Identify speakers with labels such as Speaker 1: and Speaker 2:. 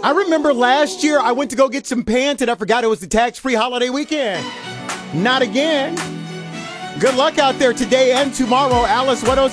Speaker 1: I remember last year I went to go get some pants and I forgot it was the tax-free holiday weekend. Not again. Good luck out there today and tomorrow. Alice, what else?